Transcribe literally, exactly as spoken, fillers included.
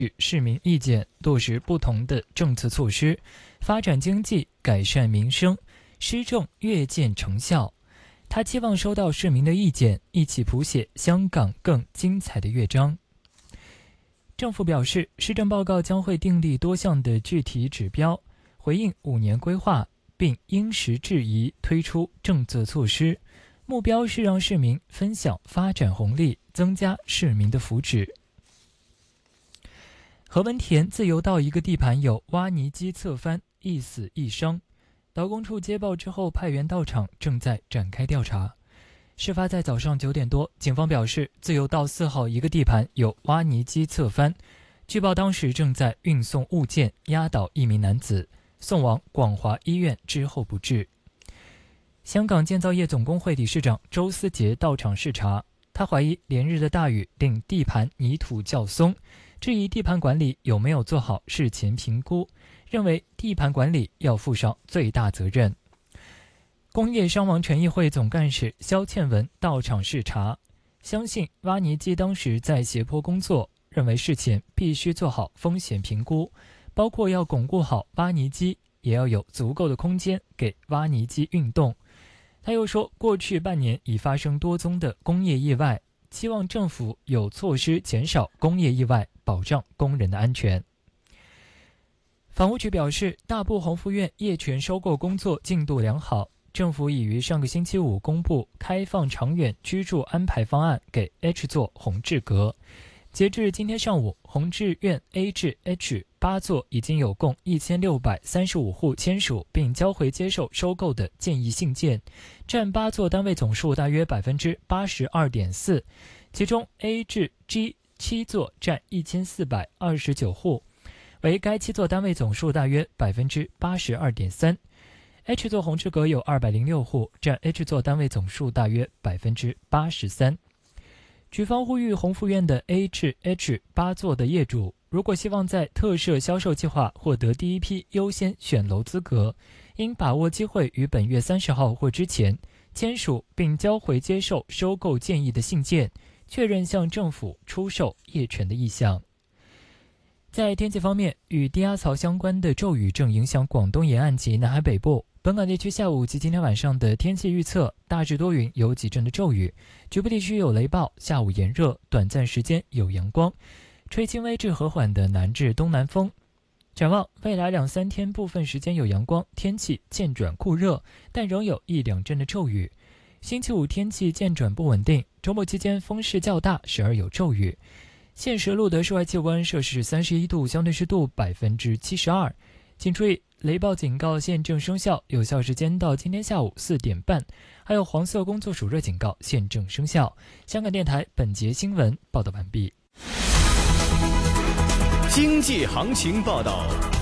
与市民意见，落实不同的政策措施，发展经济，改善民生，施政越见成效。他期望收到市民的意见，一起谱写香港更精彩的乐章。政府表示，施政报告将会订立多项的具体指标，回应五年规划，并因时制宜推出政策措施，目标是让市民分享发展红利，增加市民的福祉。何文田自由道一个地盘有挖泥机侧翻，一死一伤。劳工处接报之后派员到场，正在展开调查。事发在早上九点多，警方表示自由道四号一个地盘有挖泥机侧翻，据报当时正在运送物件，压倒一名男子，送往广华医院之后不治。香港建造业总工会理事长周思杰到场视察，他怀疑连日的大雨令地盘泥土较松，质疑地盘管理有没有做好事前评估，认为地盘管理要负上最大责任。工业伤亡权益会总干事肖倩文到场视察，相信挖泥机当时在斜坡工作，认为事前必须做好风险评估，包括要巩固好挖泥机，也要有足够的空间给挖泥机运动。他又说，过去半年已发生多宗的工业意外，期望政府有措施减少工业意外，保障工人的安全。房屋局表示，大埔宏福苑业权收购工作进度良好，政府已于上个星期五公布开放长远居住安排方案给 H 座宏志阁。截至今天上午，宏志苑 A 至 H 八座已经有共一千六百三十五户签署并交回接受收购的建议信件，占八座单位总数大约 百分之八十二点四， 其中 A 至 G 七座占一千四百二十九户，为该七座单位总数大约 百分之八十二点三。 H 座宏志阁有二百零六户，占 H 座单位总数大约 百分之八十三。局方呼吁宏福苑的 A 至 H 八座的业主，如果希望在特设销售计划获得第一批优先选楼资格，应把握机会于本月三十号或之前签署并交回接受收购建议的信件，确认向政府出售业权的意向。在天气方面，与低压槽相关的骤雨正影响广东沿岸及南海北部。本港地区下午及今天晚上的天气预测，大致多云，有几阵的骤雨，局部地区有雷暴，下午炎热，短暂时间有阳光，吹轻微至和缓的南至东南风。展望未来两三天，部分时间有阳光，天气渐转酷热，但仍有一两阵的骤雨。星期五天气渐转不稳定，周末期间风势较大，时而有骤雨。现时录得室外气温摄氏三十一度，相对湿度百分之七十二。请注意，雷暴警告现正生效，有效时间到今天下午四点半。还有黄色工作暑热警告现正生效。香港电台本节新闻报道完毕。 经济行情报道。